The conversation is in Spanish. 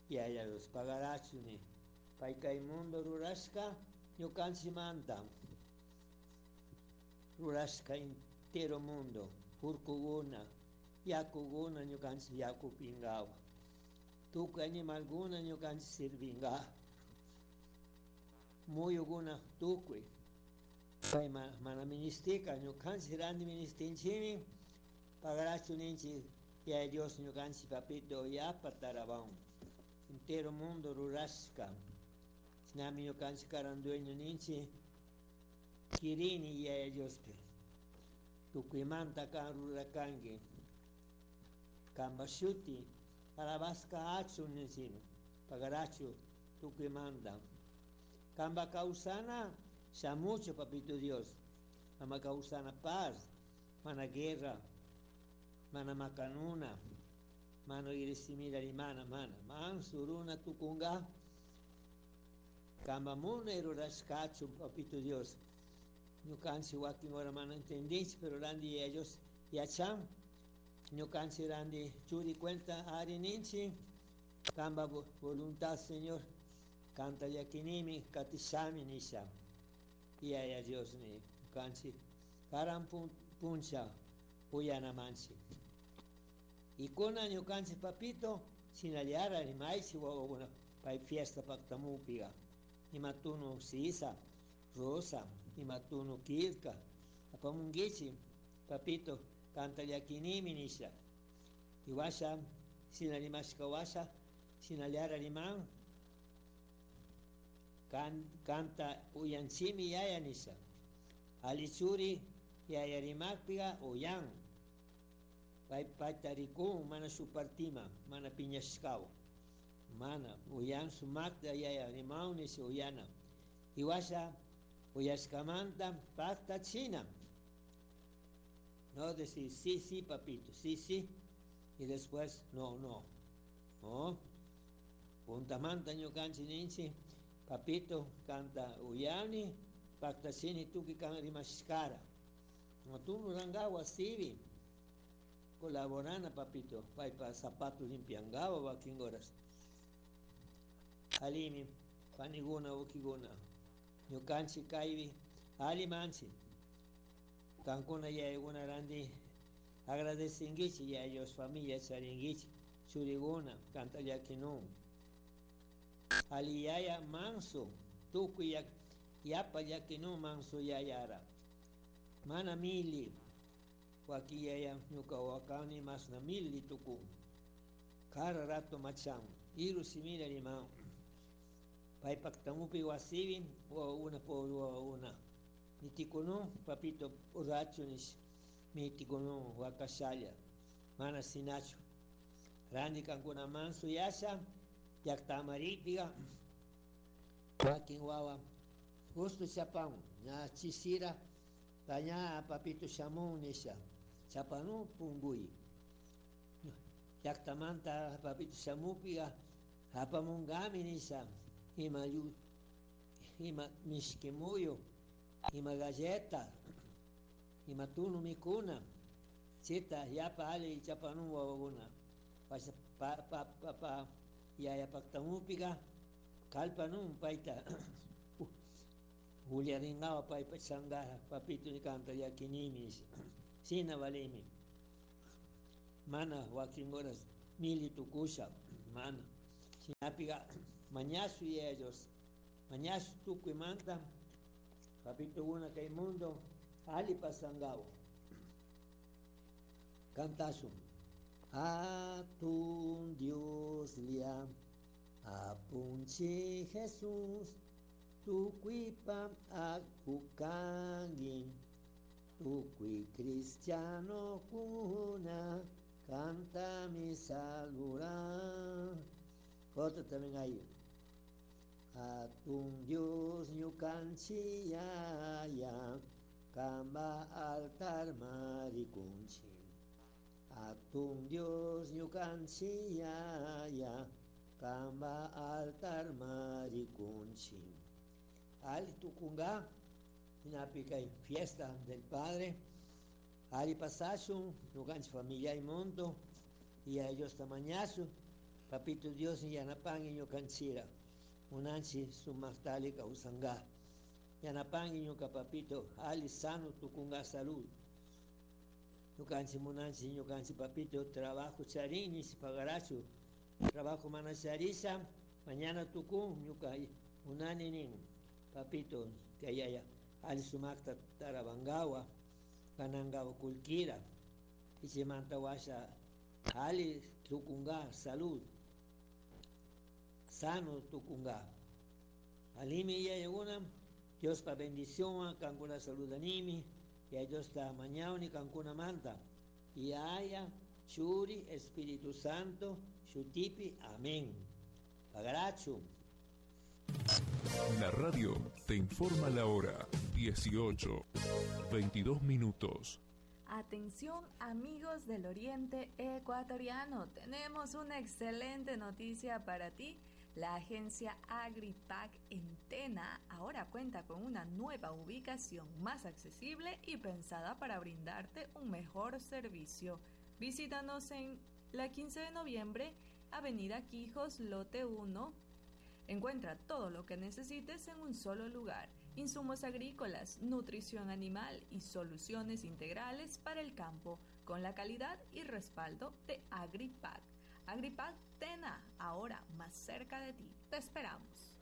los pagarachuni. Paikay mundo rurashka, ñukanchimanta. Rurashka entero mundo, urkuguna, yakuguna ñukanchi yakupingawa. Tukuy animalguna ñukanchi sirvinga. Muyuguna tukuy. Pay mana ministika ñukanchi randi ministinchimi, pagarachuninchi ya Dios ñukanchi papito yapa tarabaun. Entero mundo rurashka. Nami ñukanchi karan dueño ninchi kirini ya Diospe. Tukuymanta kan rurakangi. Kambashuti alabasca achu ninchino. Pagarachu tukuymanta. Kamba causana shamucho papito Dios. Ama causana paz, mana guerra, mana macanuna, mano irisimira limana, man suruna tukunga. Kamba muna rurashkachu papito Dios. Ñukanchi wakin ora mana entendinchi, pero randi ellos yacham. Ñukanchi randi churi cuenta arininchi. Kamba voluntad Señor. Canta yakinimi katishami nisha. Y a Dios ni kanchi. Karam puncha uyana manchi. Y con año kanchi papito sin aliara ni maichi una pa fiesta pactamupiga. Ni matuno sisa rosa ni matuno kilka. Apamungichi papito canta yakinimi nisha. Y washa sin alimashka washa sin aliara liman. Canta uyanchimi yaya nisha. Alichuri yaya rimakpiga uyan. Paitarikun mana supartima, mana piñashkaw. Mana uyan sumakta yaya rimau nisha uyana. Iwasha uyashkamanta pacta china. No decir sí, papito, sí. Y después no. No. Puntamanta ñukanchi ninchi. Papito canta uyani, pactacini tuki kan rimashkara. No tú no rangawa sivi. Colaborana papito, pa zapatos limpiangawa bakin horas. Alimi, paniguna ukiguna. Ñukanchi kaivi, alimanchi. Kankuna ya una randi agradecingichi ya ellos familia charingichi. Churiguna, canta yakinun. Aliyaya manso, tuku yapa yakinu manso yayara. Mana mili, waki yaya nyuka wakani masna mili tuku. Kara rato macham, iru simila limao. Pai paktamupi wasivi, wa una por una. Mitikuno, papito urachunis, mitikuno wakashaya. Mana sinacho. Randi kankuna manso yasha. Yaktamaripiga wakin wawa gusto chapam na chisira tanya papito shamun nisha chapanu pungui yaktamanta papito shamupiga hapamungami nisha ima mishkimuyo ima galleta ima tunu mikuna chita yapa ali chapanu wawuna pa yaya pactamupiga kalpanum paita Juliaringawa paipa changa papito ni canta yakinimi sina valimi mana wakin horas mili tukusha mana sinapiga mañasu y ellos mañasu tuku y manta papito una que mundo ali pasangao cantasu. Atun Dios liam, apunchi Jesús, tuquipam akukangin, tuqui cristiano kuna, canta mi salura. Otro también ahí. Atun Dios ñukanchi ya, kamba altar marikunchi. Atun Dios ñukanchi ya, kamba altar marikunchi. Ali tukunga, inapica fiesta del Padre, ali pasasun, ñukanchi familia y mundo, y a ellos tamañazo, Papito Dios, Yanapan y Yocanchira, Unanchi, Sumaftali, Causanga. Yanapan y Papito, Ali sano, Tucunga salud. Yocanchi, Munanchi, Yocanchi, Papito, trabajo charini, Pagarachu, trabajo manachariza, mañana Tucun, Yucay, Unaninin, Papito, que haya, Ali Sumakta, Tarabangawa, Kanangawa, Kulkira, y se mantawasha, Ali Tucunga, salud. Sano Tucunga. Alimi ya una, Dios pa bendición, Cancuna salud animi, y a Dios ta mañana ni Cancuna manta. Y haya Churi, Espíritu Santo, Shutipi, amén. Pagarachu. La radio te informa la hora, 18:22. Atención amigos del Oriente Ecuatoriano, tenemos una excelente noticia para ti. La agencia Agripac en Tena ahora cuenta con una nueva ubicación más accesible y pensada para brindarte un mejor servicio. Visítanos en la 15 de noviembre, Avenida Quijos, Lote 1. Encuentra todo lo que necesites en un solo lugar. Insumos agrícolas, nutrición animal y soluciones integrales para el campo, con la calidad y respaldo de Agripac. Agripac Tena, ahora más cerca de ti. Te esperamos.